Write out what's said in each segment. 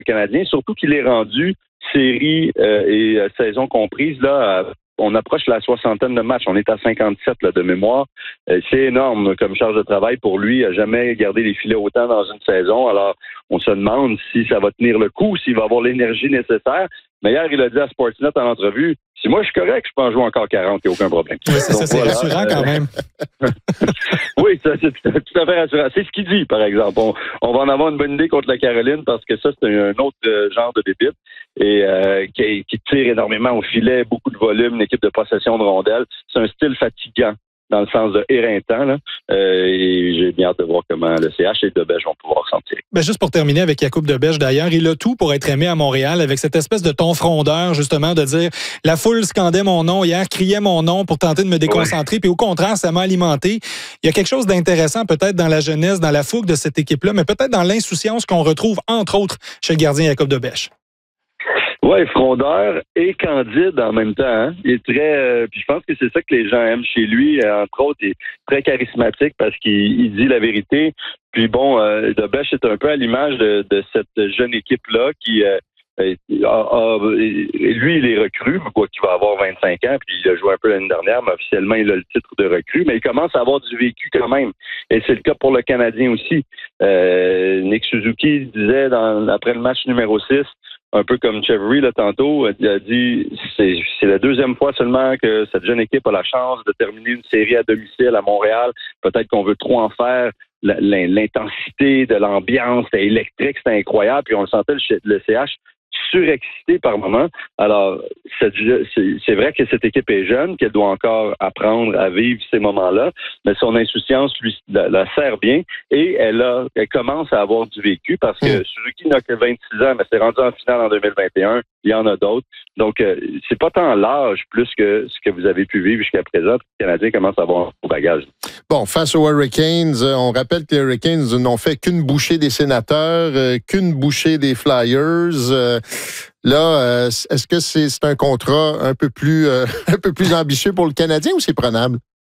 Canadien, surtout qu'il est rendu série et saison comprise, là, on approche la 60aine de matchs. On est à 57 là, de mémoire. C'est énorme comme charge de travail pour lui. Il n'a jamais gardé les filets autant dans une saison. Alors, on se demande si ça va tenir le coup, s'il va avoir l'énergie nécessaire. Mais hier, il a dit à Sportsnet en entrevue, si moi je suis correct, je peux en jouer encore 40, il n'y a aucun problème. Oui, c'est rassurant quand même. Oui, ça, c'est tout à fait rassurant. C'est ce qu'il dit, par exemple. On va en avoir une bonne idée contre la Caroline parce que ça, c'est un autre genre de débit et qui tire énormément au filet, beaucoup de volume, une équipe de possession de rondelles. C'est un style fatigant dans le sens de éreintant. Là. Et j'ai bien hâte de voir comment le CH et Debèche vont pouvoir s'en tirer. Ben juste pour terminer avec Jakub Debèche, d'ailleurs, il a tout pour être aimé à Montréal avec cette espèce de ton frondeur, justement, de dire la foule scandait mon nom hier, criait mon nom pour tenter de me déconcentrer, puis au contraire, ça m'a alimenté. Il y a quelque chose d'intéressant peut-être dans la jeunesse, dans la fougue de cette équipe-là, mais peut-être dans l'insouciance qu'on retrouve, entre autres, chez le gardien Jakub Debèche. Oui, frondeur et candide en même temps. Hein? Il est très... puis je pense que c'est ça que les gens aiment chez lui. Entre autres, il est très charismatique parce qu'il dit la vérité. Puis bon, Debèche est un peu à l'image de cette jeune équipe-là qui... lui, il est recru, quoi qu'il va avoir 25 ans, puis il a joué un peu l'année dernière, mais officiellement, il a le titre de recrue, mais il commence à avoir du vécu quand même. Et c'est le cas pour le Canadien aussi. Nick Suzuki disait après le match numéro 6, un peu comme Chevery, là, tantôt, il a dit c'est la deuxième fois seulement que cette jeune équipe a la chance de terminer une série à domicile à Montréal. Peut-être qu'on veut trop en faire. L'intensité de l'ambiance, c'était électrique, c'était incroyable. Puis on le sentait, le CH surexcité par moment. Alors, c'est vrai que cette équipe est jeune, qu'elle doit encore apprendre à vivre ces moments-là, mais son insouciance lui la sert bien et elle commence à avoir du vécu parce que Suzuki n'a que 26 ans, mais c'est rendu en finale en 2021. Il y en a d'autres. Donc, c'est pas tant l'âge plus que ce que vous avez pu vivre jusqu'à présent. Les Canadiens commencent à avoir un bagage. Bon, face aux Hurricanes, on rappelle que les Hurricanes n'ont fait qu'une bouchée des Sénateurs, qu'une bouchée des Flyers. Là, est-ce que c'est un contrat un peu plus ambitieux pour le Canadien ou c'est prenable?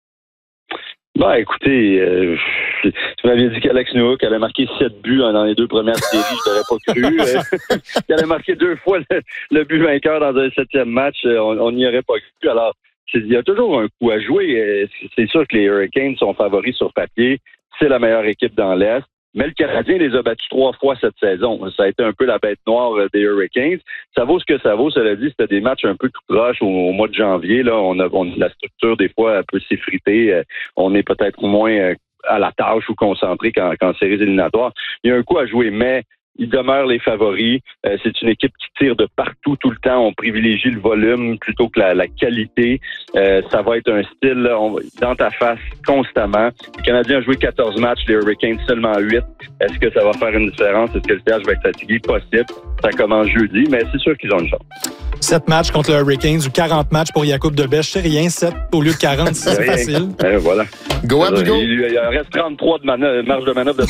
Ben, écoutez, tu m'avais dit qu'Alex Newhook allait marquer 7 buts dans les 2 premières séries, je t'aurais pas cru. Qu'il allait marquer 2 fois le but vainqueur dans un 7e match, on n'y aurait pas cru. Alors, il y a toujours un coup à jouer. C'est sûr que les Hurricanes sont favoris sur papier. C'est la meilleure équipe dans l'Est. Mais le Canadien les a battus 3 fois cette saison. Ça a été un peu la bête noire des Hurricanes. Ça vaut ce que ça vaut. Cela dit, c'était des matchs un peu tout proches au mois de janvier. Là, on la structure, des fois, peut s'effriter. On est peut-être moins à la tâche ou concentré qu'en séries éliminatoires. Il y a un coup à jouer, mais ils demeurent les favoris. C'est une équipe qui tire de partout tout le temps. On privilégie le volume plutôt que la qualité. Ça va être un style là, dans ta face constamment. Les Canadiens ont joué 14 matchs, les Hurricanes seulement 8. Est-ce que ça va faire une différence? Est-ce que le CH va être fatigué? Possible. Ça commence jeudi, mais c'est sûr qu'ils ont une chance. 7 matchs contre le Hurricanes ou 40 matchs pour Jakub Debèche, c'est rien. 7 au lieu de 40, c'est facile. Voilà. Go up, go! Il reste 33 de marge de manœuvre de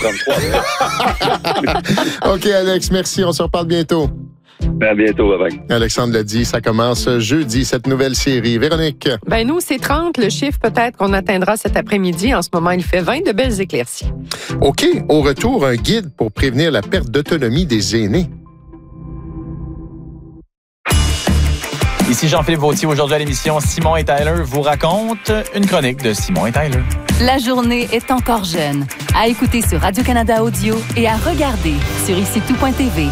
33. OK, Alex, merci. On se reparle bientôt. À bientôt, bye. Alexandre l'a dit, ça commence jeudi, cette nouvelle série. Véronique? Ben nous, c'est 30, le chiffre peut-être qu'on atteindra cet après-midi. En ce moment, il fait 20, de belles éclaircies. OK, au retour, un guide pour prévenir la perte d'autonomie des aînés. Ici Jean-Philippe Vautier. Aujourd'hui à l'émission, Simon et Tyler vous racontent une chronique de Simon et Tyler. La journée est encore jeune. À écouter sur Radio-Canada Audio et à regarder sur IciTout.tv.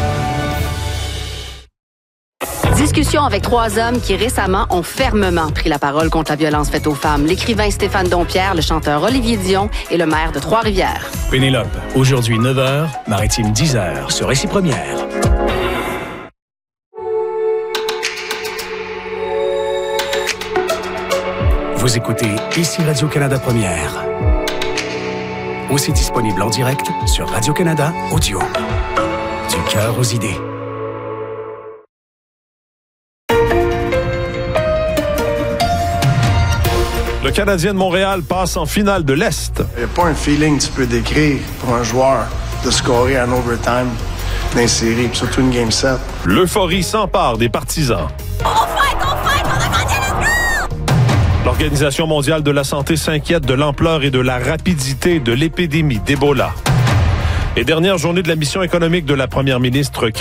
Discussion avec 3 hommes qui récemment ont fermement pris la parole contre la violence faite aux femmes. L'écrivain Stéphane Dompierre, le chanteur Olivier Dion et le maire de Trois-Rivières. Pénélope, aujourd'hui 9h, Maritime 10h sur Ici Première. Vous écoutez Ici Radio-Canada Première. Aussi disponible en direct sur Radio-Canada Audio. Du cœur aux idées. Le Canadien de Montréal passe en finale de l'Est. Il n'y a pas un feeling que tu peux décrire pour un joueur de scorer en overtime dans une série, surtout une Game 7. L'euphorie s'empare des partisans. On fight, on a gagné, let's go! L'Organisation mondiale de la santé s'inquiète de l'ampleur et de la rapidité de l'épidémie d'Ebola. Et dernière journée de la mission économique de la première ministre